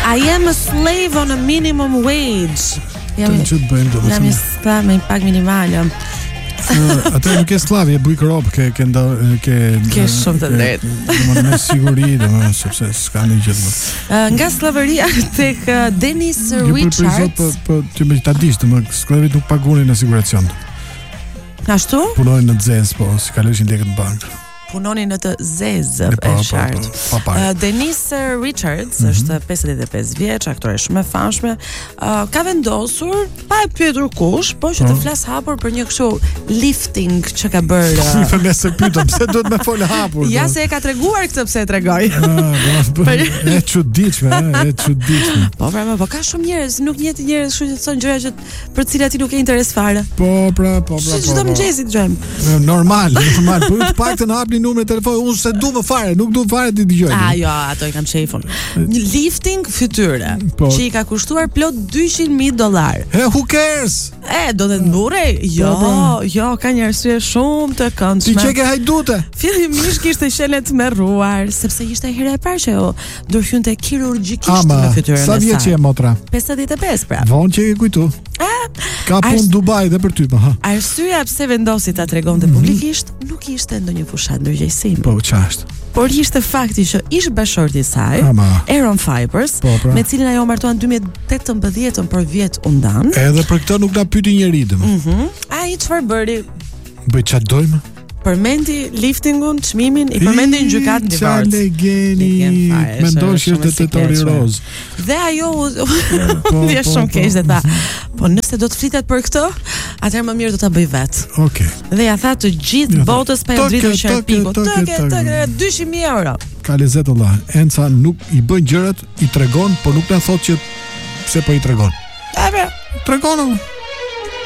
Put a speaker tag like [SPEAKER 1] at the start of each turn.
[SPEAKER 1] I am a slave on a minimum wage. Jam i skllav me një pagë minimale.
[SPEAKER 2] Atë nuk e skllavi, e bujk rob, ke
[SPEAKER 1] shumë të drejtë.
[SPEAKER 2] Me siguri, sepse s'ka një gjë më.
[SPEAKER 1] Nga skllavëria tek Dennis Richards.
[SPEAKER 2] Po ti më ta dish, sklavit nuk pagunin asiguracion.
[SPEAKER 1] Ashtu?
[SPEAKER 2] Punonin në zezë, po si kalojshin lekët në bankë.
[SPEAKER 1] Punonin në të zezë, e qartë. Dennis Richards është 55 vjeç, aktore shumë e famshme. Ka vendosur, pa e pyetur kush, po që të flas hapur për një kështu lifting që ka bërë.
[SPEAKER 2] Nëse pyetëm pse duhet me fol hapur.
[SPEAKER 1] Ja se e ka treguar këtë pse e tregoj.
[SPEAKER 2] E çuditshme,
[SPEAKER 1] Po pra, po ka shumë njerëz, nuk njëti njerëz kështu që thonë gjëra që për cilat ti nuk ke interes fare.
[SPEAKER 2] Po.
[SPEAKER 1] Çdo mëngjesi dëgjojmë.
[SPEAKER 2] Normal, po të paktën hapni numrin e telefonit, unë se du më fare, nuk du fare të dëgjoj.
[SPEAKER 1] Jo, ato i kam shefun. Një lifting fytyre, që i ka kushtuar plot $200,000.
[SPEAKER 2] Who cares?
[SPEAKER 1] Do të mburej? Jo, ka një arsye shumë të këndshme.
[SPEAKER 2] Ti që ke hajdute?
[SPEAKER 1] Fillimisht kishte qenë të merruar, sepse ishte hera e parë që ndërhynte kirurgjikisht në fytyrën e saj.
[SPEAKER 2] Sa vjeç je motra?
[SPEAKER 1] 55 pra.
[SPEAKER 2] Vonë që e kujtu. Ka punë Dubai dhe për ty, ha.
[SPEAKER 1] Arsyeja pse vendosi ta tregonte publikisht nuk ishte ndonjë fushat ndërgjegjësimi.
[SPEAKER 2] Po ç'është?
[SPEAKER 1] Por ishte fakti që ish bashorti i saj, Aaron Fibers, me cilin ajo martuan 2018 për vjet u ndan.
[SPEAKER 2] Edhe për këtë nuk na pyeti njeri domun.
[SPEAKER 1] Ai çfarë bëri?
[SPEAKER 2] Bëj ç'a dojmë?
[SPEAKER 1] Përmendi liftingun, çmimin, i përmendi në gjykatë në divorc.
[SPEAKER 2] Mendosh që është tetori roz.
[SPEAKER 1] Dhe ajo dhe shumë keq dhe tha, po nëse do të flitet për këtë, atëherë më mirë do ta bëj vet.
[SPEAKER 2] Okej.
[SPEAKER 1] Dhe ja tha të gjithë botës pa u dritur sharpiku. €200,000.
[SPEAKER 2] Ka lezet Allah. Enca nuk i bën gjërat, i tregon, por nuk na thotë që pse po i tregon.
[SPEAKER 1] Tregon.